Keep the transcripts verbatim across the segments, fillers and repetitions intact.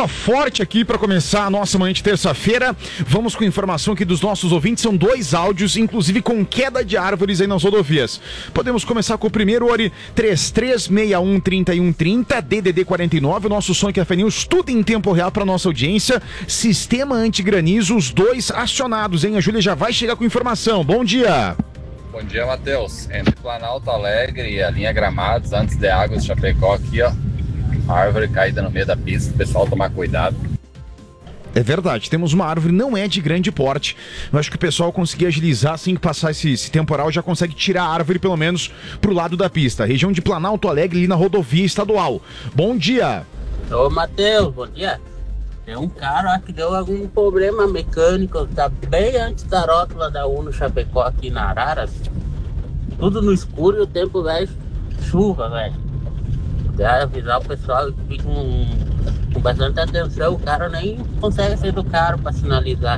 Chuva forte aqui para começar a nossa manhã de terça-feira. Vamos com informação aqui dos nossos ouvintes. São dois áudios, inclusive com queda de árvores aí nas rodovias. Podemos começar com o primeiro, Ori, três três seis um, três um três zero, D D D quarenta e nove. O nosso som que é F News, tudo em tempo real para nossa audiência. Sistema antigranizo, os dois acionados, hein? A Júlia já vai chegar com informação. Bom dia. Bom dia, Matheus. Entre Planalto Alegre e a linha Gramados, antes de Águas de Chapecó, aqui, ó. Árvore caída no meio da pista, o pessoal tomar cuidado. É verdade, temos uma árvore, não é de grande porte. Eu acho que o pessoal conseguir agilizar, assim que passar esse, esse temporal, já consegue tirar a árvore pelo menos pro lado da pista. Região de Planalto Alegre, ali na rodovia estadual. Bom dia. Ô, Matheus, bom dia. Tem um cara que deu algum problema mecânico, tá bem antes da rótula da Uno Chapecó aqui na Araras. Tudo no escuro e o tempo, velho, chuva, velho. Deve avisar o pessoal que fica com, com bastante atenção, o cara nem consegue sair do carro para sinalizar.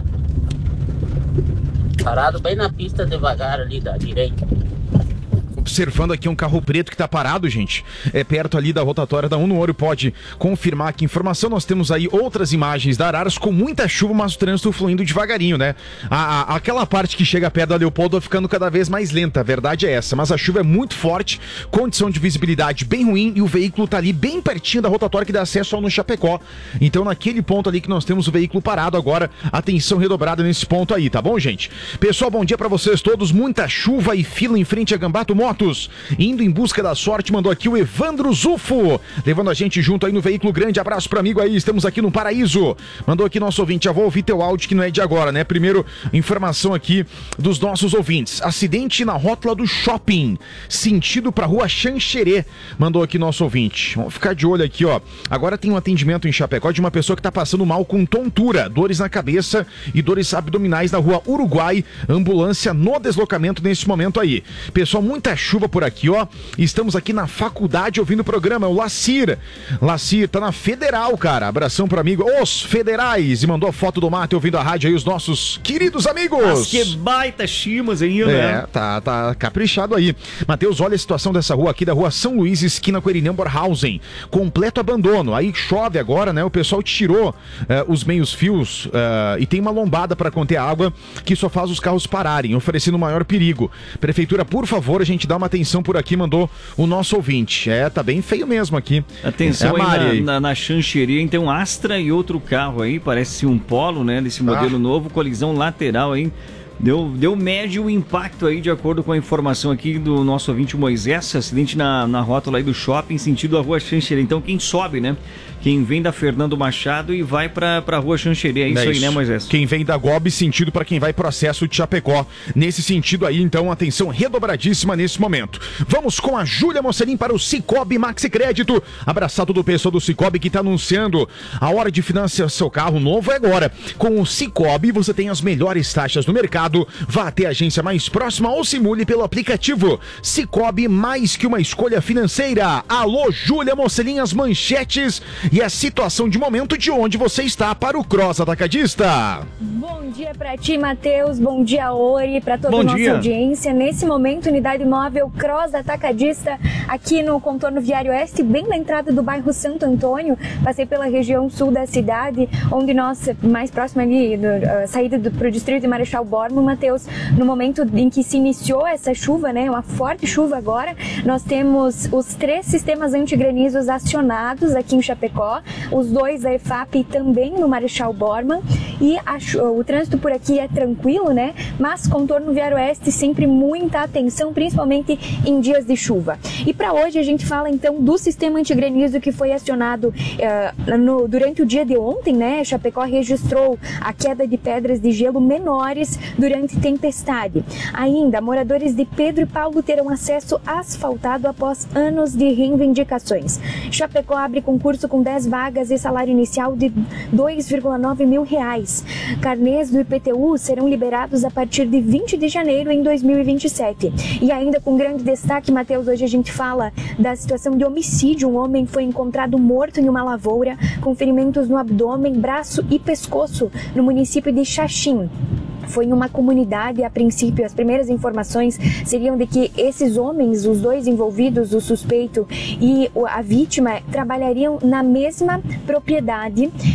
Parado bem na pista devagar ali da direita. Observando aqui um carro preto que tá parado, gente, é perto ali da rotatória da Uno. Ouro pode confirmar aqui a informação. Nós temos aí outras imagens da Araras com muita chuva, mas o trânsito fluindo devagarinho, né? A, a, aquela parte que chega perto da Leopoldo vai ficando cada vez mais lenta, a verdade é essa, mas a chuva é muito forte, condição de visibilidade bem ruim e o veículo tá ali bem pertinho da rotatória que dá acesso ao no Chapecó. Então naquele ponto ali que nós temos o veículo parado agora, atenção redobrada nesse ponto aí, tá bom, gente? Pessoal, bom dia pra vocês todos, muita chuva e fila em frente a Gambato Motos. Indo em busca da sorte, mandou aqui o Evandro Zufo, levando a gente junto aí no veículo. Grande abraço pro amigo aí, estamos aqui no Paraíso. Mandou aqui nosso ouvinte, já vou ouvir teu áudio que não é de agora, né? Primeiro, informação aqui dos nossos ouvintes. Acidente na rótula do shopping, sentido pra rua Xanxerê, mandou aqui nosso ouvinte. Vamos ficar de olho aqui, ó. Agora tem um atendimento em Chapecó de uma pessoa que tá passando mal com tontura, dores na cabeça e dores abdominais na rua Uruguai. Ambulância no deslocamento nesse momento aí. Pessoal, muita chuva por aqui, ó. Estamos aqui na faculdade ouvindo o programa. O Lacir. Lacir tá na Federal, cara. Abração pro amigo. Os Federais. E mandou a foto do Mate ouvindo a rádio aí, os nossos queridos amigos. Mas que baita chimas aí, né? É, tá, tá caprichado aí. Matheus, olha a situação dessa rua aqui, da rua São Luís, esquina com Erineu Borhausen. Completo abandono. Aí chove agora, né? O pessoal tirou eh, os meios fios eh, e tem uma lombada para conter a água que só faz os carros pararem, oferecendo maior perigo. Prefeitura, por favor, a gente dá uma atenção por aqui, mandou o nosso ouvinte. É, tá bem feio mesmo aqui. Atenção é aí, aí na, na, na Xanxerê, então um Astra e outro carro aí, parece um Polo, né, desse modelo ah. novo, colisão lateral aí. Deu, deu médio impacto aí, de acordo com a informação aqui do nosso ouvinte Moisés. Acidente na, na rótula aí do shopping, sentido a rua Xanxerê. Então quem sobe, né? Quem vem da Fernando Machado e vai pra, pra rua Xanxerê. É isso, é isso aí, né, Moisés? Quem vem da Gobi, sentido para quem vai pro acesso de Chapecó. Nesse sentido aí, então, atenção redobradíssima nesse momento. Vamos com a Júlia Mocelin para o Cicobi Maxi Crédito. Abraçado do pessoal do Cicobi que tá anunciando a hora de financiar seu carro novo é agora. Com o Cicobi você tem as melhores taxas do mercado. Vá até a agência mais próxima ou simule pelo aplicativo. Cicobi, mais que uma escolha financeira. Alô, Júlia Mocelin, as manchetes e a situação de momento de onde você está para o Cross Atacadista. Bom dia para ti, Matheus. Bom dia, Ori, para toda a nossa dia. audiência. Nesse momento, unidade móvel Cross Atacadista aqui no contorno viário oeste, bem na entrada do bairro Santo Antônio. Passei pela região sul da cidade, onde nós, mais próximo ali, do, uh, saída para o distrito de Marechal Bormann, Matheus, no momento em que se iniciou essa chuva, né, uma forte chuva agora, nós temos os três sistemas antigranizos acionados aqui em Chapecó. Os dois da E F A P também no Marechal Bormann, e a, o trânsito por aqui é tranquilo, né? Mas contorno viário oeste sempre muita atenção, principalmente em dias de chuva. E para hoje a gente fala então do sistema antigranizo que foi acionado uh, no, durante o dia de ontem, né? Chapecó registrou a queda de pedras de gelo menores durante tempestade. Ainda, moradores de Pedro e Paulo terão acesso asfaltado após anos de reivindicações. Chapecó abre concurso com dez vagas e salário inicial de dois vírgula nove mil reais. Carnês do I P T U serão liberados a partir de vinte de janeiro em dois mil e vinte e sete. E ainda com grande destaque, Matheus, hoje a gente fala da situação de homicídio. Um homem foi encontrado morto em uma lavoura com ferimentos no abdômen, braço e pescoço no município de Xaxim. Foi em uma comunidade, a princípio, as primeiras informações seriam de que esses homens, os dois envolvidos, o suspeito e a vítima, trabalhariam na mesma propriedade